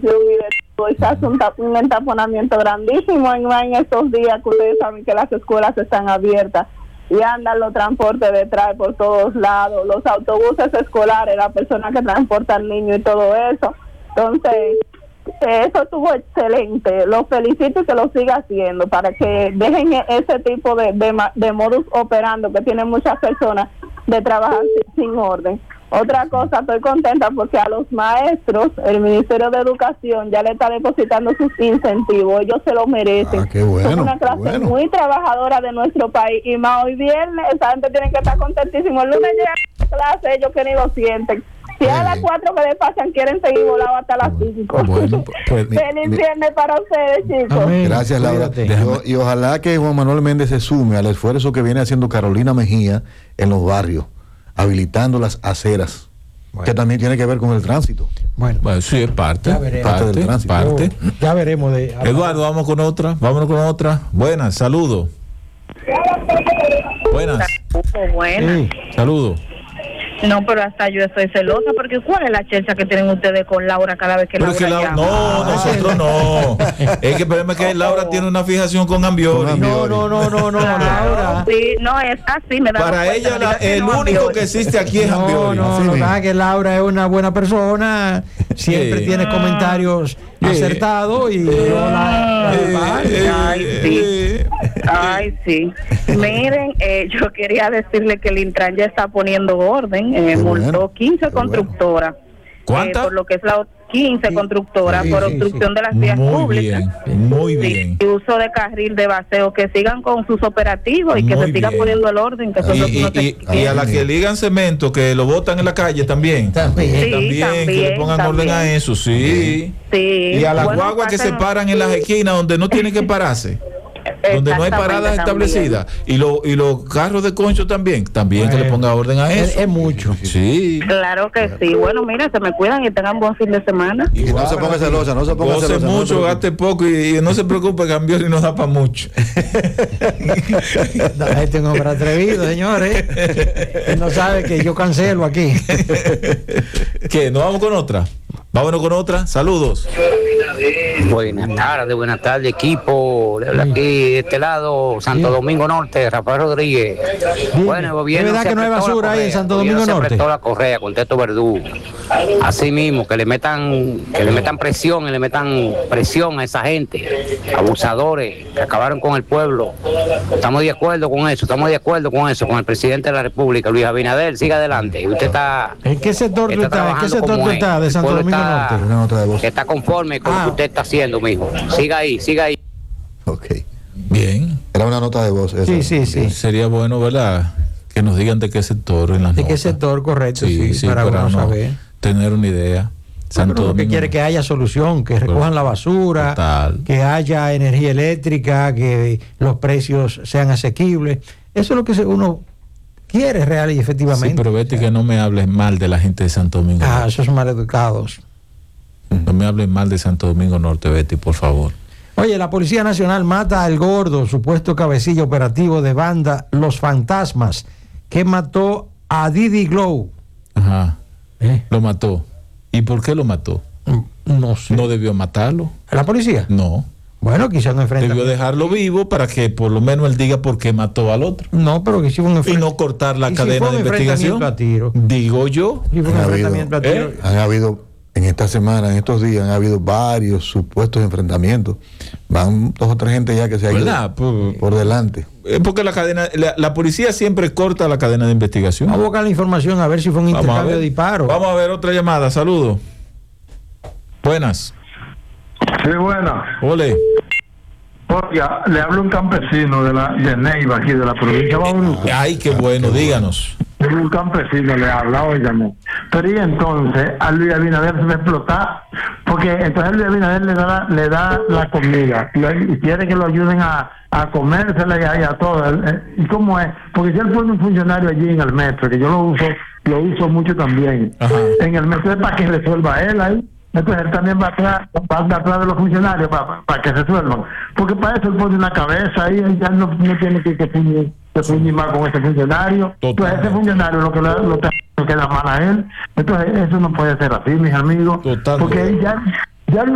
contaminación y de todo, y se hace un entaponamiento grandísimo en estos días que ustedes saben que las escuelas están abiertas y andan los transportes detrás por todos lados, los autobuses escolares, las personas que transportan niños y todo eso. Entonces, eso estuvo excelente, lo felicito y que lo siga haciendo para que dejen ese tipo de modus operando que tienen muchas personas de trabajar sin orden. Otra cosa, estoy contenta porque a los maestros el Ministerio de Educación ya le está depositando sus incentivos, ellos se lo merecen. Qué bueno, son una clase muy trabajadora de nuestro país y más hoy viernes, esa gente tiene que estar contentísimo. El lunes llegan a clase, ellos que ni lo sienten. Si a las 4 que le pasan quieren seguir volados hasta las 5. Bueno, pues, feliz viernes para ustedes, chicos. Amén. Gracias, Laura. Y ojalá que Juan Manuel Méndez se sume al esfuerzo que viene haciendo Carolina Mejía en los barrios, habilitando las aceras, que también tiene que ver con el tránsito. Bueno, sí, es parte del tránsito. Ya veremos. Eduardo, vámonos con otra. Buenas, saludos. Buenas. Buenas. Saludos. No, pero hasta yo estoy celosa porque ¿cuál es la chelcha que tienen ustedes con Laura cada vez que pero Laura llama? No, nosotros no. Es que el problema es que Laura tiene una fijación con Ambiori. No, Laura. Sí, no, es así, me da para ella el único que existe aquí es Ambiori. No, que Laura es una buena persona, siempre tiene comentarios acertados y Ay, sí. Miren, yo quería decirle que el Intran ya está poniendo orden, multó 15 constructoras. ¿Cuántas? Por lo que es la 15 constructoras por obstrucción de las vías públicas. Muy bien. Y uso de carril de baseo, que sigan con sus operativos y que se siga poniendo el orden. Que y a la que ligan cemento, que lo botan en la calle también. También que le pongan orden a eso, sí. Y a las guaguas que se paran en las esquinas donde no tienen que pararse. Donde no hay paradas establecidas y los carros de concho también que le ponga orden a eso. Es mucho. Sí. Claro que sí. Bueno, mira, se me cuidan y tengan buen fin de semana. Y no se ponga celosa, Goce mucho, gaste poco y no se preocupe, cambió y no da para mucho. Este es un hombre atrevido, señores. Él no sabe que yo cancelo aquí. ¿Qué? ¿Nos vamos con otra? Vámonos con otra. Saludos. Buenas tardes, equipo. Le habla aquí de este lado, Santo Domingo Norte, Rafael Rodríguez. Bueno, el gobierno. ¿Es verdad que no hay basura ahí en Santo Domingo Norte? Se apretó la correa con Teto Verdú. Así mismo, que le metan presión a esa gente, abusadores que acabaron con el pueblo. Estamos de acuerdo con eso, con el presidente de la República, Luis Abinader. Siga adelante. Y usted está. ¿En qué sector tú estás? ¿En qué sector tú estás de Santo Domingo Norte? Que está conforme con lo que usted está haciendo, mijo. Siga ahí. Ok. Bien. Era una nota de voz. Sí. Sería bueno, ¿verdad? Que nos digan de qué sector en las notas. ¿De qué sector, correcto? Sí, para uno saber. Tener una idea. Santo Domingo. Que quiere que haya solución, que recojan la basura, que haya energía eléctrica, que los precios sean asequibles. Eso es lo que uno quiere real y efectivamente. Sí, pero Betty, que no me hables mal de la gente de Santo Domingo Norte. Esos maleducados. No me hables mal de Santo Domingo Norte, Betty, por favor. Oye, la Policía Nacional mata al gordo, supuesto cabecilla operativo de banda Los Fantasmas, que mató a Didi Glow. Ajá. Lo mató. ¿Y por qué lo mató? No sé. ¿No debió matarlo? ¿La policía? No. Bueno, quizás no enfrenta. Debió dejarlo vivo para que por lo menos él diga por qué mató al otro. No, pero que si fue un y no cortar la cadena de investigación. A tiro. Digo yo. Si fue un enfrentamiento a tiro. Han habido en esta semana, en estos días, han habido varios supuestos enfrentamientos. Van 2 o 3 gente ya que se ha ido por delante. Porque la policía siempre corta la cadena de investigación. Vamos a buscar la información a ver si fue un intercambio de disparos. Vamos a ver otra llamada. Saludos. Buenas. Sí, buenas. Ole. Oiga, le hablo un campesino de Neiva, aquí de la provincia de Bauruco. Ay, qué bueno, díganos. Un campesino le habla, óigame. Pero y entonces a Luis Abinader se va a explotar, porque entonces Luis Abinader le da la comida y quiere que lo ayuden a comérsela y a todo. ¿Y cómo es? Porque si él pone un funcionario allí en el metro, que yo lo uso mucho también, en el metro es para que resuelva él ahí. Entonces él también va atrás de los funcionarios para que resuelvan. Porque para eso él pone una cabeza ahí y ya no tiene que puñir más con ese funcionario. Entonces ese funcionario lo queda mal a él. Entonces eso no puede ser así, mis amigos. Porque él